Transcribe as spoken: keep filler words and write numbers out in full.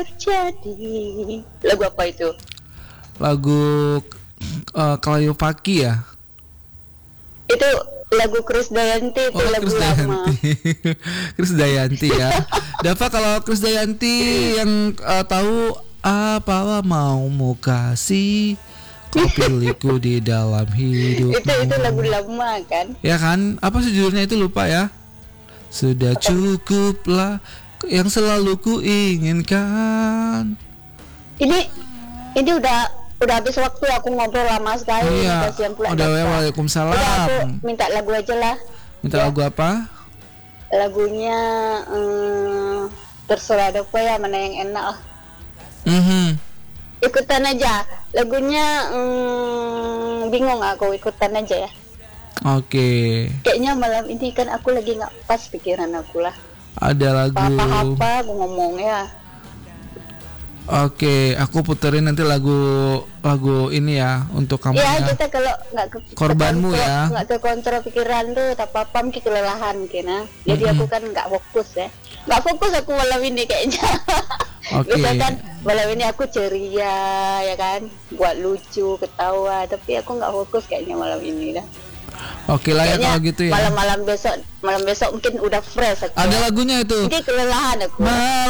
terjadi. Lagu apa itu? Lagu uh, Kalayopaki ya? Itu lagu Krisdayanti, itu Oh, lagu lama. Krisdayanti. Krisdayanti ya. Dava, kalau Krisdayanti yang uh, tahu apalah maumu kasih, kau pilihku di dalam hidupmu. Itu itu lagu lama kan? Ya kan? Apa sih judulnya itu, lupa ya? Sudah cukuplah yang selalu ku inginkan. Ini ini udah udah habis waktu, aku ngobrol lama sekali. Oh, iya. Kasihan pula Udah, Dava. waalaikumsalam. Udah, aku minta lagu aja lah. Minta Ya. lagu apa? Lagunya hmm, terserah Dava ya, mana yang enak lah. Mhm. Ikutan aja lagunya. Hmm, bingung aku, ikutan aja ya. Oke. Kayaknya malam ini kan aku lagi nggak pas pikiran aku lah. Ada lagu. Apa-apa aku ngomong ya. Oke, aku puterin nanti lagu lagu ini ya untuk kamu Ya, ya. kita kalau nggak ke, Korbanmu kekontrol- ya. nggak terkontrol pikiran tuh, tak apa-apa mungkin kelelahan mungkin ya. Jadi Mm-mm. aku kan nggak fokus ya. Nggak fokus aku malam ini kayaknya. Oke. Biasa kan malam ini aku ceria ya kan, buat lucu, ketawa. Tapi aku nggak fokus kayaknya malam ini dah. Oke lah ya Kayaknya kalau gitu ya. malam-malam besok, malam besok mungkin udah fresh aku. Ada ya. lagunya itu. Mungkin kelelahan aku. Malam